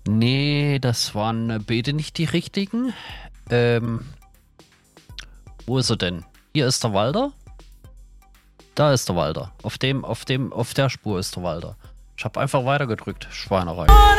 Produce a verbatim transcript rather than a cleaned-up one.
Nee, das waren äh, beide nicht die richtigen. Ähm, wo ist er denn? Hier ist der Walder. Da ist der Walder. Auf dem, auf dem, auf der Spur ist der Walder. Ich habe einfach weitergedrückt. Schweinerei.